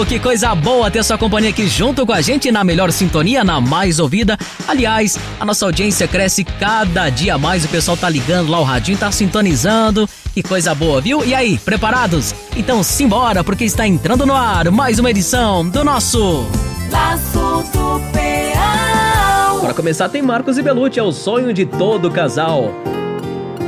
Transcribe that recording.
que coisa boa ter sua companhia aqui junto com a gente na melhor sintonia, na mais ouvida. Aliás, a nossa audiência cresce cada dia mais, o pessoal tá ligando lá o radinho, tá sintonizando. Que coisa boa, viu? E aí, preparados? Então simbora, porque está entrando no ar mais uma edição do nosso Laço do Peão. Para começar tem Marcos e Belucci, é o sonho de todo casal.